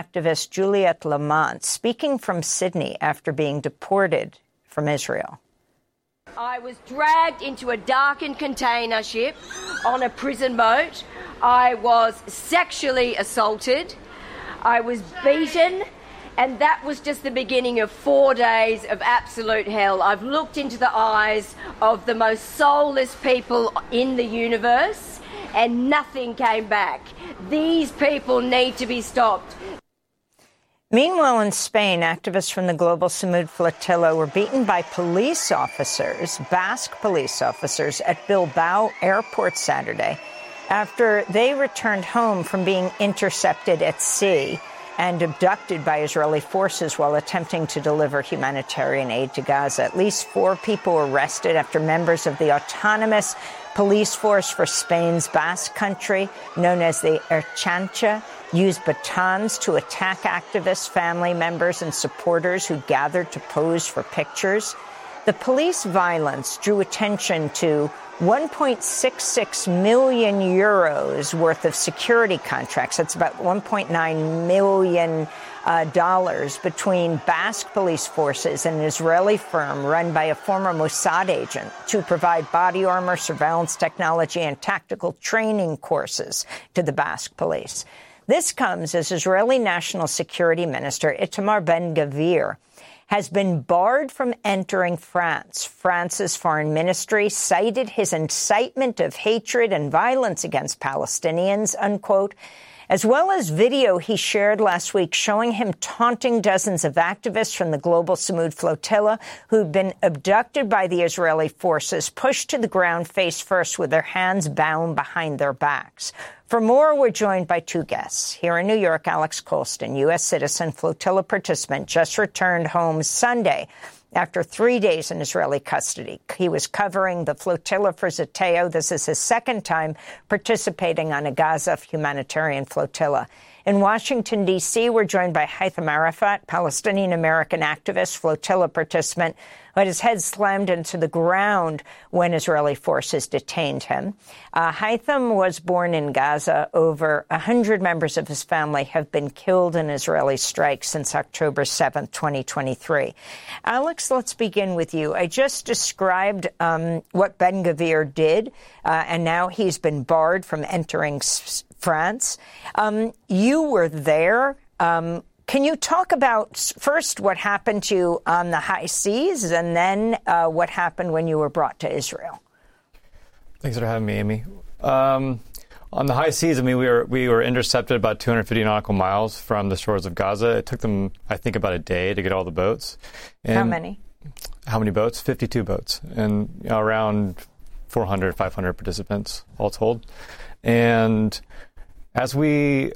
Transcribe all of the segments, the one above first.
activist Juliette Lamont speaking from Sydney after being deported from Israel. I was dragged into a darkened container ship on a prison boat. I was sexually assaulted. I was beaten. And that was just the beginning of 4 days of absolute hell. I've looked into the eyes of the most soulless people in the universe, and nothing came back. These people need to be stopped. Meanwhile, in Spain, activists from the Global Samud Flotilla were beaten by police officers, Basque police officers, at Bilbao airport Saturday after they returned home from being intercepted at sea and abducted by Israeli forces while attempting to deliver humanitarian aid to Gaza. At least 4 people were arrested after members of the autonomous police force for Spain's Basque Country, known as the Ertzaintza, used batons to attack activists, family members and supporters who gathered to pose for pictures. The police violence drew attention to 1.66 million euros worth of security contracts. That's about $1.9 million between Basque police forces and an Israeli firm run by a former Mossad agent to provide body armor, surveillance technology, and tactical training courses to the Basque police. This comes as Israeli National Security Minister Itamar Ben-Gvir has been barred from entering France. France's foreign ministry cited his incitement of hatred and violence against Palestinians, unquote, as well as video he shared last week showing him taunting dozens of activists from the Global Samud Flotilla who'd been abducted by the Israeli forces, pushed to the ground face first with their hands bound behind their backs. For more, we're joined by 2 guests. Here in New York, Alex Colston, U.S. citizen, flotilla participant, just returned home Sunday after 3 days in Israeli custody. He was covering the flotilla for Zoteo. This is his second time participating on a Gaza humanitarian flotilla. In Washington, D.C., we're joined by Haitham Arafat, Palestinian-American activist, flotilla participant, who had his head slammed into the ground when Israeli forces detained him. Haitham was born in Gaza. Over 100 members of his family have been killed in Israeli strikes since October 7th, 2023. Alex, let's begin with you. I just described what Ben-Gvir did, and now he's been barred from entering France. You were there. Can you talk about, first, what happened to you on the high seas, and then what happened when you were brought to Israel? Thanks for having me, Amy. On the high seas, I mean, we were intercepted about 250 nautical miles from the shores of Gaza. It took them, I think, about a day to get all the boats. And how many? How many boats? 52 boats, and around 400, 500 participants all told. And as when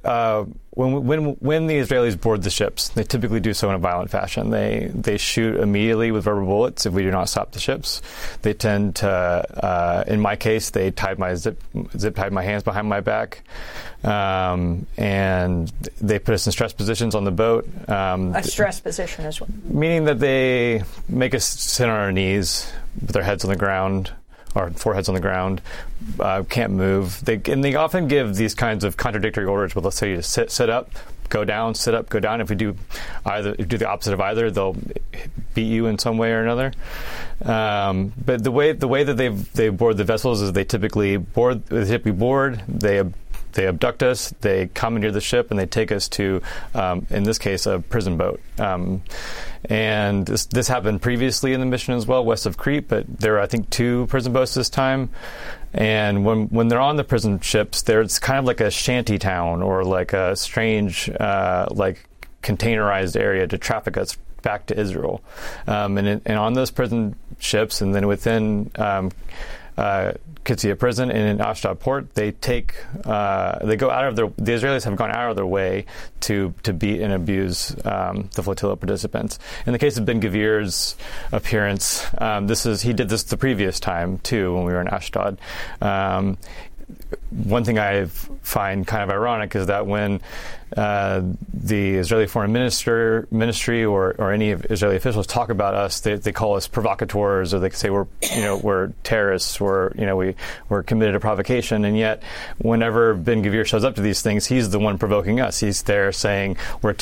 the Israelis board the ships, they typically do so in a violent fashion. They shoot immediately with rubber bullets if we do not stop the ships. They tend to, in my case, they tied my zip tied my hands behind my back, and they put us in stress positions on the boat. A stress position as well, meaning that they make us sit on our knees with our heads on the ground. Our foreheads on the ground, can't move. They often give these kinds of contradictory orders. Well, they'll say you to sit up, go down, sit up, go down. If you do the opposite of either, they'll beat you in some way or another. But the way that they board the vessels is they typically board. They abduct us, they commandeer the ship, and they take us to, in this case, a prison boat. And this happened previously in the mission as well, west of Crete, but there are, I think, 2 prison boats this time. And when they're on the prison ships, it's kind of like a shanty town or like a strange, like containerized area to traffic us back to Israel. And on those prison ships, and then within Qidsiya prison and in Ashdod port, the Israelis have gone out of their way to beat and abuse the flotilla participants. In the case of Ben-Gvir's appearance, he did this the previous time too when we were in Ashdod. One thing I find kind of ironic is that when the Israeli Foreign Ministry or any of Israeli officials talk about us, they call us provocateurs, or they say we're terrorists, we're committed to provocation. And yet, whenever Ben-Gvir shows up to these things, he's the one provoking us. He's there saying we're